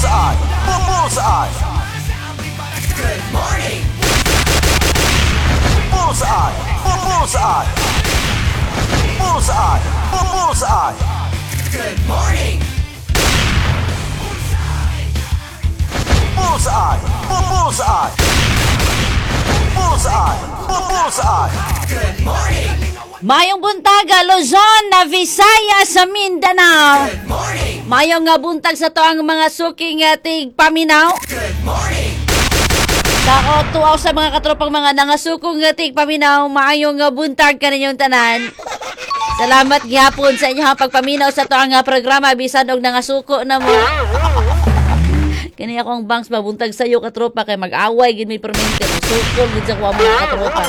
Bullseye! Bullseye! Good morning! Bullseye! Bullseye! Bullseye! Bullseye! Good morning! Bullseye! Bullseye! Bullseye! Bullseye! Good morning! Mayong buntaga, Luzon, na Visayas sa Mindanao. Good morning! Mayong nga buntag sa to ang mga suking tig paminaw. Good morning! Sa tuaw sa mga katropang mga nangasukong tig paminaw, maayong nga buntag kaninyong tanan. Salamat gihapon sa inyong pagpaminaw sa to ang programa bisan og nangasuko na mo. Kani akong bangs mabuntag sa iyo katropa kay mag-away gid may permente sukol gid sa kuha mo katropa.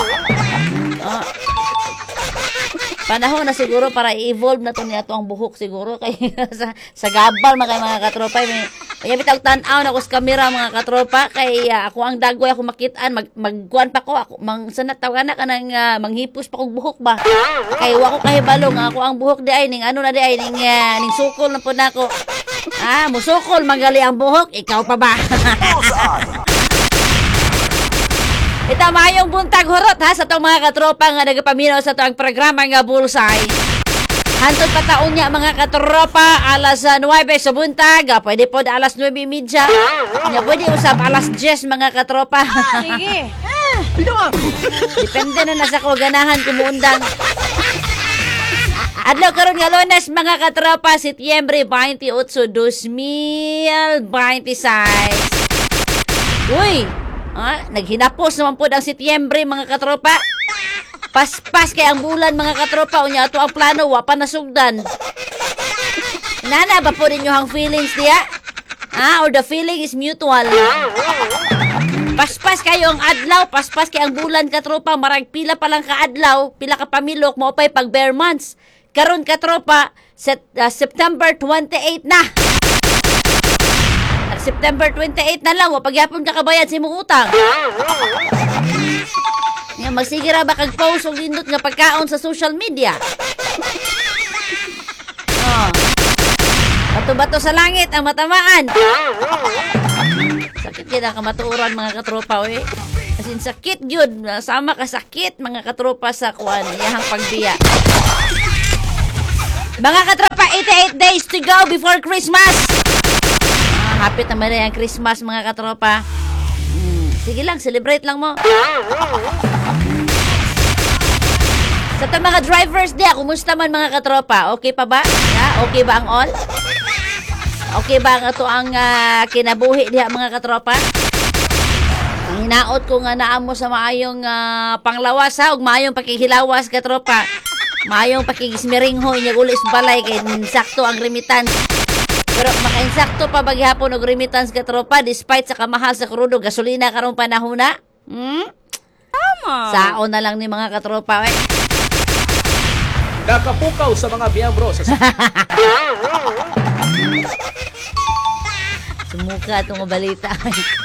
Panahon na siguro para i-evolve na to niya to ang buhok siguro kay sa gabal mga katropa may kaya bitag tan-aw na ko sa camera mga katropa kay ako ang dagway ako makitaan magkuan pa ko ako mang sanat tawagan na kanang manghipos pa kog buhok ba kay wa ko kahibalo nga ako ang buhok di ay ning ano na di ay ning sukol na pud nako musukol magali ang buhok ikaw pa ba. Ito mayong buntag hurot ha sa itong mga katropa nga nagapaminaw sa itong programa nga Bullseye. Hantod pataon niya mga katropa alas 9 sa buntag. Pwede po alas 9:30. Pwede usap alas 10 mga katropa. Sige. Depende na sa ko ganahan kumuundang. Adlaw karon nga Lunes mga katropa, Setyembre 28, 2026. Uy! Naghinapos naman po ang Setyembre mga katropa. Paspas kay ang bulan mga katropa. Unya ato ang plano, wa pa nasugdan. Nana ba po ninyo ang feelings diya? Or the feeling is mutual. Paspas kayo ang adlaw, paspas kay ang bulan katropa. Marag pila pa lang ka adlaw, pila ka pamilok, mo pa'y pag bare months. Karon katropa, September 28 na. September 28 na lang, pagyapon ka kabayad sa imong utang. Magsigira ba kag post og lindot nga pagkaon sa social media? Bato-bato sa langit ang matamaan. Sakit yun ang kamatuuran mga katropa, eh. As in, sakit yun. Sama ka sakit mga katropa sa kuwan. Iyahang pagbiya. Mga katropa, 88 days to go before Christmas. Hapit naman na yung Christmas mga katropa. Sige lang, celebrate lang mo. Sa ito mga drivers diya, kumusta man mga katropa? Okay pa ba? Okay ba ang all? Okay ba ang ito ang kinabuhi diya mga katropa? Ang hinaot ko nga naamo sa maayong panglawas ha, ug maayong pakihilawas katropa. Maayong pakigismiringho, inyagulis balay kay sakto ang remittance. Pero maka-insakto pa baghapon og remittance ka tropa despite sa kamahal sa krudo gasolina karong panahon na. Tama. Saon na lang ni mga katropa eh. Nakapukaw sa mga miyembro sa Sumuka itong balita.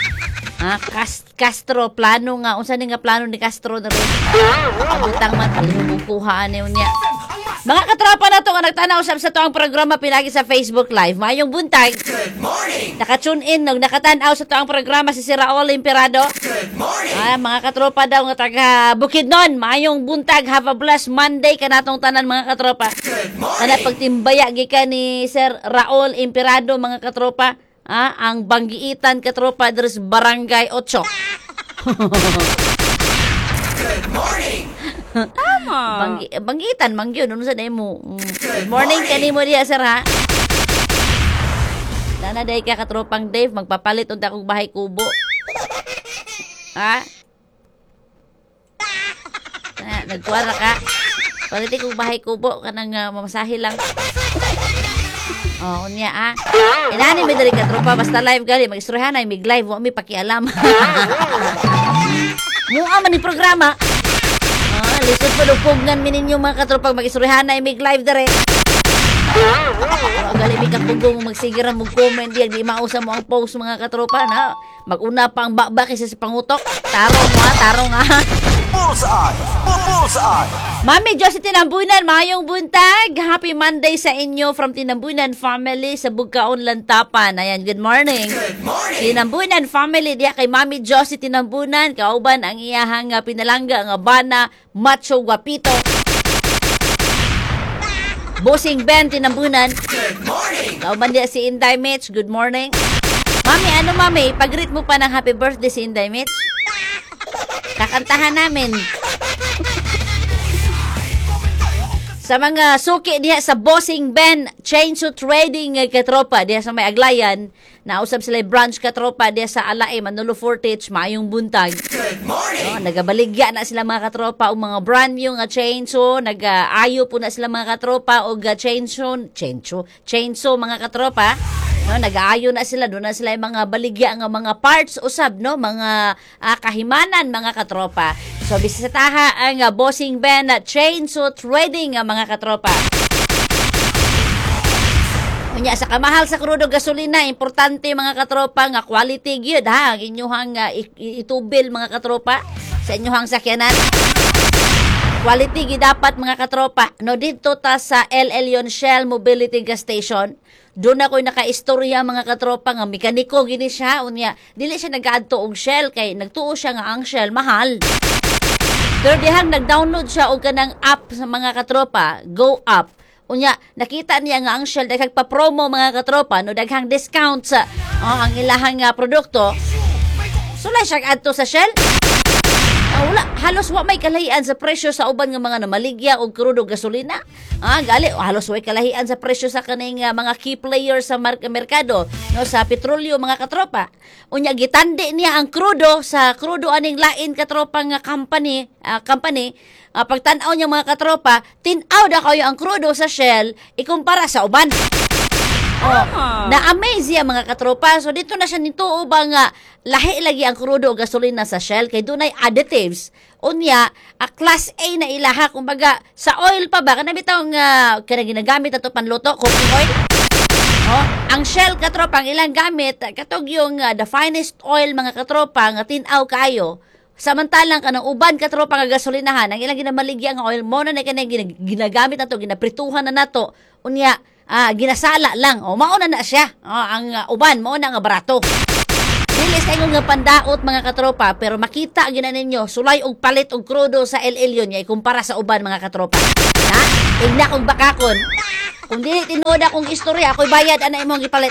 Castro plano nga unsa ni nga plano ni Castro na rin. Abutang man kuhaan niya. Mga katropa na to nga nagtanaw sa to ang programa pinagi sa Facebook Live. Mayong buntag. Good morning! Naka-tune in no nakatanaw sa to ang programa si Raul Imperado. Good morning! Mga katropa daw nga taga Bukidnon. Mayong buntag, have a blessed Monday kanatong tanan mga katropa. Good morning! Kana pagtimbaya gikan ni Sir Raul Imperado mga katropa. Ang Banggiitan katropa dres Barangay 8. Good morning! Tama. Banggitan mangyun ano sa demo. Good morning kanimo diha sir ha. Nana day ka katropang Dave magpapalit og akong bahay kubo. Nagkuara ka. Palit kong bahay kubo kanang mamasahe lang. Unya Inani mi diri katropa basta live gali mag-istoryahan ay mig live wa mi pakialam. Mua man ni programa. Lisod pa lupugnan mininyo mga katropag mag-istoryahan ay mig live dere. Gali mi kapugong magsigira mo comment diyan di mausa mo ang post mga katropa na maguna pa ang bakbak isa sa pangutok. Tarong ha. Bullseye. Bullseye. Mami Josie Tinambunan, mayong buntag. Happy Monday sa inyo from Tinambunan family sa Bugkaon Lantapan. Ayan, good morning. Good morning. Tinambunan family diya kay Mami Josie Tinambunan, kauban ang iyahang pinalangga nga bana Macho Guapito. Bossing Ben Tinambunan, Good morning. kauban diya si Inday Mitch, good morning. Mami, ano mami, pag-greet mo pa ng happy birthday si Inday Mitch? Kakantahan namin. Sa mga suki diha sa Bossing Ben Chainsaw Trading katropa diha sa may Aglayan, nausab sila branch katropa diha sa Alae Manolo Fortich mayong buntag. Good morning. Nagabaligya na sila mga katropa og mga brand new nga chainsaw, nag-ayo po na sila mga katropa og chainsaw mga katropa. No, nag-aayo na sila, doon na sila yung mga baligya nga mga parts usab, no, mga kahimanan mga katropa. So bisitaha ang Bossing Ben Chainsaw Trading mga katropa. Unya sa kamahal sa krudo gasolina, importante mga katropa nga quality gyud ha ang inyong itubil mga katropa sa inyong sakyanan. Quality gyud dapat mga katropa. No, dito ta sa El Elyon Shell Mobility Gas Station. Doon ako'y naka-istorya mga katropa nga mekaniko gini siya. Unya, dili siya nag-aadto og Shell kay nagtuo siya nga ang Shell mahal. Pero dihang nag-download siya og kanang app sa mga katropa, Go Up. Unya, nakita niya nga ang Shell daghang pa-promo mga katropa, no daghang discount sa ang ilahang produkto. Sulay siya adto sa Shell. Wala, halos wa may kalahian sa presyo sa uban nga mga namaligya og krudo gasolina. Gali, halos way kalahian sa presyo sa kaning mga key players sa merkado, no, sa petrolyo mga katropa. Unya gitandi niya ang krudo sa krudo aning lain katropa nga company. Pagtan-aw niya mga katropa, tin-aw da kayo ang krudo sa Shell ikumpara sa uban. Na-amaze siya mga katropa. So dito na siya nituo ba nga lahi lagi ang krudo o gasolina sa Shell kay dunay additives. Unya, class A na ilaha. Kumbaga, sa oil pa ba? Kana bitaw nga ginagamit ato panluto, cooking oil. Ang Shell katropa, ang ilang gamit, katog yung the finest oil mga katropa nga tin-aw kayo. Samantalang kanang uban katropa nga gasolinahan, ang ilang ginamaligya nga oil mo na kanang ginagamit nato, ginaprituhan na nato. Unya, ginasala lang. Mauna na siya. Ang uban, mauna nga barato. Dilis kayo nga pandaot mga katropa, pero makita gina ninyo, sulay og palit og krudo sa El Elyon niya ikumpara sa uban mga katropa. Ha? Igna kong bakakon. Kung dili tinuod akong istorya, ako'y bayad ana imong gipalit.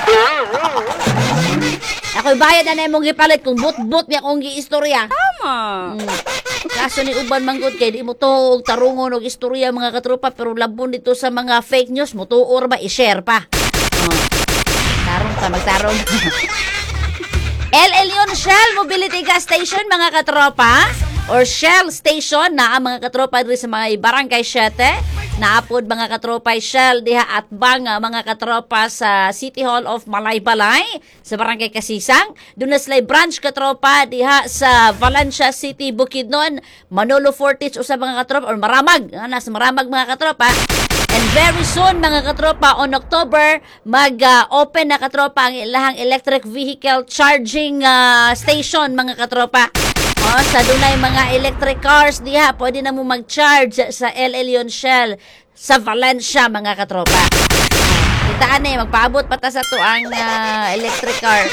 Ako'y bayad ana imong gipalit kung but-but niya akong giistorya. Tama. Kaso ni uban manggod kay di mo to og tarungon og istorya mga katropa, pero labon dito sa mga fake news mo tuor ba i-share pa. Tarong ta magtarong. El Elyon Shell Mobility Gas Station mga katropa or Shell Station na ang mga katropa diri sa mga Barangay 7. Naapod mga katropa Shell diha at banga mga katropa sa City Hall of Malaybalay sa Barangay Kasisang. Doon na sila branch katropa diha sa Valencia City, Bukidnon, Manolo Fortich usa mga katropa or Maramag. Nasa Maramag mga katropa. And very soon mga katropa on October mag-open na katropa ang ilahang electric vehicle charging station mga katropa. Sa dunay mga electric cars diha, pwede na mo mag-charge sa El Elyon Shell sa Valencia mga katropa. Kitaan na magpaabot pa ta sa to ang electric car.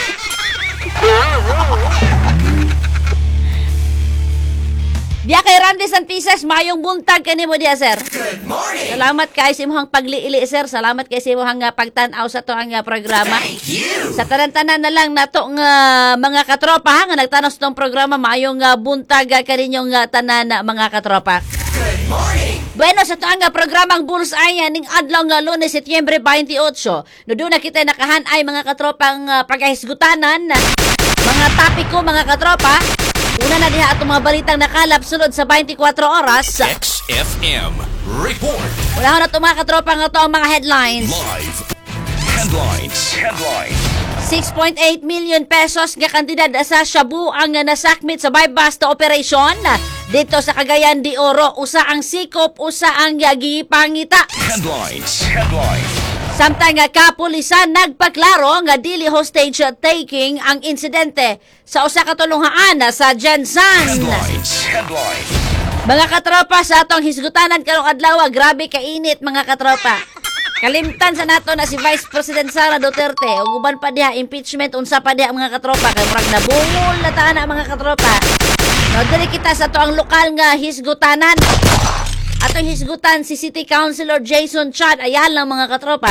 Diya kay Randy Santises, mayong buntag kanimo diya sir. Good morning. Salamat kay sa imong pagliili sir. Salamat kay sa imong pagtan-aw sa to ang programa. Thank you. Sa tanan-tanan na lang nato nga mga katropa nga nagtanos tong programa, mayong buntag kaninyong tanan mga katropa. Good morning. Bueno, sa to ang programang Bullseye ning adlaw nga Lunes, Setyembre 28. No doon na kita nakahanay mga katropang pagkahisgutanan mga topiko mga katropa. Una na diha atong mga balitang nakalap sulod sa 24 oras. XFM Report. Wala na itong mga katropa nga ito ang mga headlines. Live. Headlines. 6.8 million pesos nga kantidad sa shabu ang nasakmit sa buy-bust operation. Dito sa Cagayan de Oro, usa ang sikop, usa ang gipangita. Headlines. Samtang kapulisan nagpaklaro nga dili hostage taking ang insidente sa usa ka tulunghaan sa Jensan. Headlines. Mga katropa sa atong hisgutanan karong adlaw, grabe kainit mga katropa. Kalimtan sa nato na si Vice President Sara Duterte ug uban pa diha impeachment unsa pa diha mga katropa kay murag nabungol na ta na mga katropa. No diri kita sa to ang lokal nga hisgutanan. Atong hisgutan si City Councilor Jason Chad Ayala mga katropa.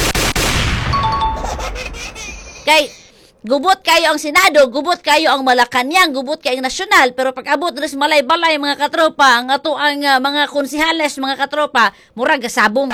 Kay gubot kayo ang Senado, gubot kayo ang Malacañang, gubot kayo ang Nasyonal, pero pag abot res malay-balay mga katropa, ang ato ang mga konsihales mga katropa, murag gasabong.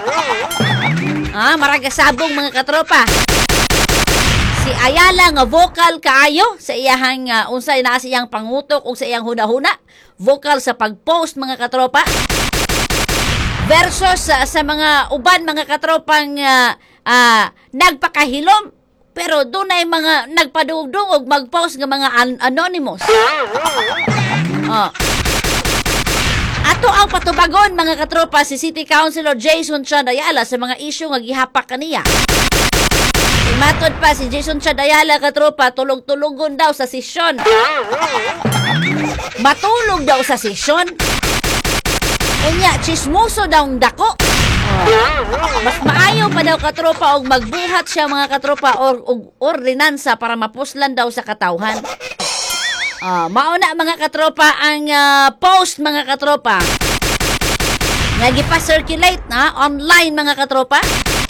Murag gasabong mga katropa. Si Ayala nga vocal kaayo sa iyahang unsay naa sa iyang pangutok o sa iyang huna-huna, vocal sa pag-post mga katropa. Versus sa mga uban mga katropang nagpakahilom pero doon ay mga nagpadugdug mag-post ng mga anonymous. Ato ang patubagon mga katropa si City Councilor Jason Chad Ayala sa mga isyu nga gihapak kaniya. Matod pa si Jason Chad Ayala katropa tulog-tulogon daw sa sesyon. Matulog daw sa sesyon. Unya chismoso daw ang dako. Mas maayo pa daw katropa og magbuhat siya mga katropa og ordinansa para mapuslan daw sa katawhan. Mauna mga katropa ang post mga katropa nga gipa-circulate na online mga katropa.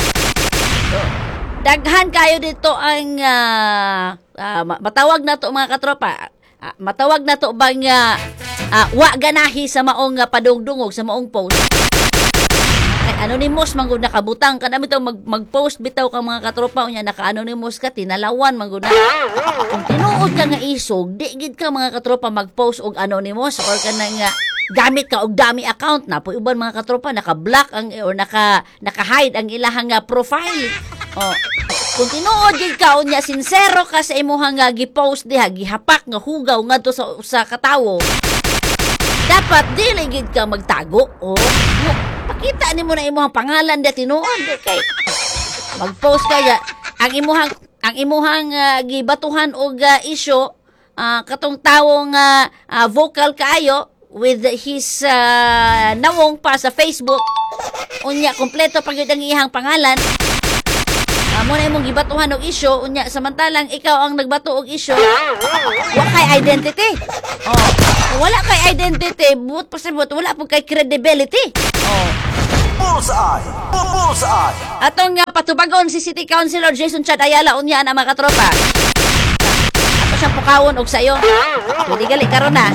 Daghan kayo dito ang matawag na to mga katropa. Matawag na to bang wa ganahi sa maong padungdungog sa maong post. Anonymous manggod nakabutang kada bitaw mag-post bitaw ka mga katropa unya naka-anonymous ka tinalawan manggod na. Kung tinuod ka nga isog, di gid ka mga katropa mag-post og anonymous or kanang gamit ka og dami account na po uban mga katropa naka-block ang or naka-hide ang ilahang profile. Kung tinuod gid ka unya sincero ka sa imong gi-post diha gihapak nga hugaw ngadto sa katawo. Dapat dili gid ka magtago. Pakita nimo na imong pangalan da tinuod kay mag-post kaya ang imuhang gibatuhan og isyu katong tawong vocal kaayo with his nawong pa sa Facebook unya kompleto pag ang iyang pangalan mo na imong gibatuhan og isyu unya samantalang ikaw ang nagbato og isyu wa kay identity. Wala kay identity but pasabot wala po kay credibility. Bullseye! Bullseye! Atong patubagon si City Councilor Jason Chad Ayala unya na mga katropa. Ato siyang pukawon og sayo. Pwede gali karon na.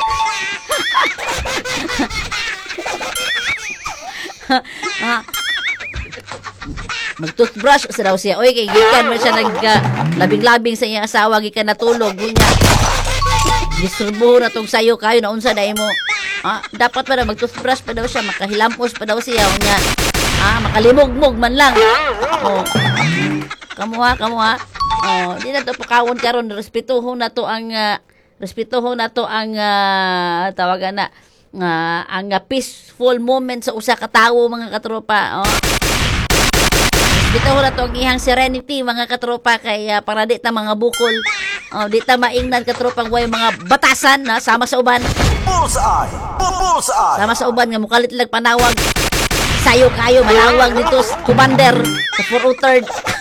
Mag-toothbrush sa daw siya. Oy, kay gikan man siya labing-labing sa iyang asawa gikan natulog unya. Disturbo na tong sayo kayo na unsa dai mo. Dapat pa na mag-toothbrush pa daw siya, makahilampos pa daw siya unya. Makalimog-mog man lang. Kamuha. Di na to pakawon karon respetuhon na to ang tawagan na ang peaceful moment sa usa ka tawo mga katropa. Bitaw na to ang ihang serenity mga katropa kay para di ta mga bukol. Di ta maingnan katropang way mga batasan na sama sa uban. Bullseye! Bullseye! Sama sa uban nga mukalit lang panawag. Sayo kayo manawag dito commander sa 403rd.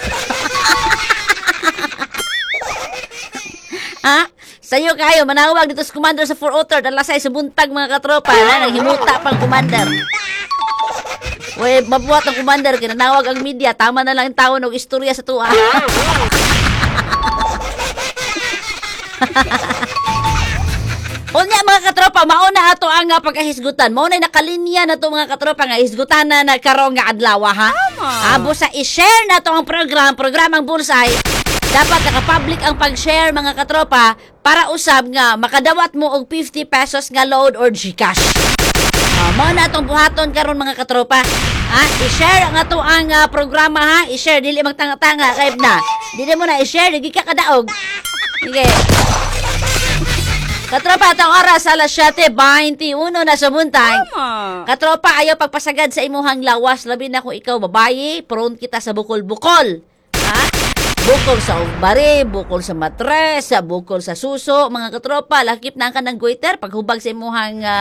Sayo kayo manawag dito sa commander sa 403rd alasay sa buntag mga katropa na naghimuta pang commander. Uy, mabuhat ang commander, kinanawag ang media, tama na lang yung tao ng istorya sa tuwa. Unya mga katropa, mauna ato ang pagkahisgutan. Mauna nakalinya na to mga katropa nga hisgutan na karong nga adlaw ha. Abo sa i-share na to ang programang Bullseye. Dapat naka-public ang pag-share mga katropa para usab nga makadawat mo og 50 pesos nga load or GCash. Mao na atong buhaton karon mga katropa. I-share ang ato ang programa ha. I-share dili magtanga-tanga kay na. Dili mo na i-share dili ka kadaog. Sige. Katropa atong oras alas 7:21 na sa buntag. Katropa ayaw pagpasagad sa imuhang lawas labi na kung ikaw babayi, prone kita sa bukol-bukol. Bukol sa umbari, bukol sa matres, bukol sa suso, mga katropa, lakip na ka ng goiter paghubag sa imuhang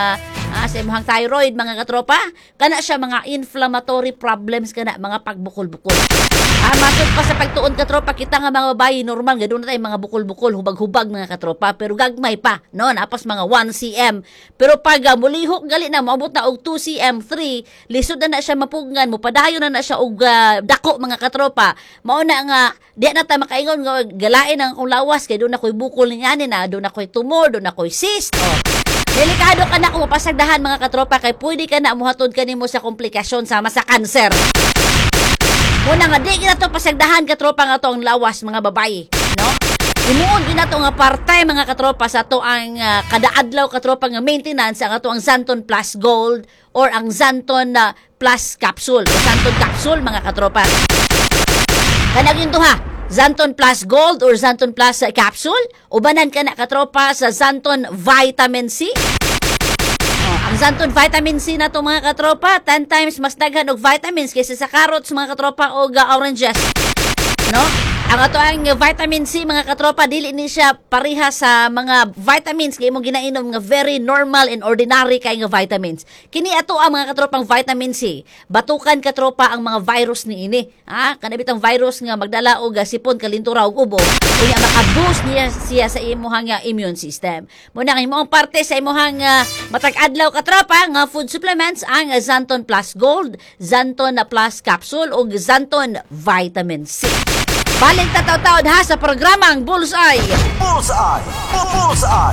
Sa imong thyroid mga katropa, kana siya mga inflammatory problems kana mga pagbukol-bukol. Matod pa sa pagtuon katropa, kita nga mga babayi normal nga doon na tayo mga bukol-bukol, hubag-hubag mga katropa, pero gagmay pa, no? Napos mga 1 cm. Pero pag mulihok gali na maabot na og 2 cm, 3, lisod na siya mapugngan mo, padayon na siya og dako mga katropa. Mao na nga di na ta makaingon nga galain ang akong lawas kay doon na koy bukol niya na, doon na koy tumor, doon na koy cyst. Delikado ka na kung mapasagdahan mga katropa kay pwede ka na muhatod kanimo sa komplikasyon sama sa kanser. Muna nga, di na to pasagdahan katropa nga to ang lawas mga babae, no? Imuod na to nga parte mga katropa sa to ang kadaadlaw katropa nga maintenance ang ato ang Zanton Plus Gold or ang Zanton Plus Capsule. O Zanton Capsule mga katropa. Kanag yun to ha, Zanton Plus Gold or Zanton Plus Capsule. Ubanan ka na katropa sa Zanton Vitamin C. Ang Zanton Vitamin C na to mga katropa, 10 times mas daghan og vitamins kaysa sa carrots mga katropa o oranges. No? Ang ato ang vitamin C mga katropa, dili ni siya pareha sa mga vitamins kay imong ginainom nga very normal and ordinary kay nga vitamins. Kini ato ang mga katropang vitamin C. Batukan katropa ang mga virus ni ini. Kanabit ang virus nga magdala og sipon, kalintura ug ubo. Unya maka-boost niya siya sa imong immune system. Muna ang imong parte sa imong matag adlaw katropa nga food supplements ang Zanton Plus Gold, Zanton Plus Capsule ug Zanton Vitamin C. Balik tataw-taod ha sa programang Bullseye. Bullseye. Bullseye.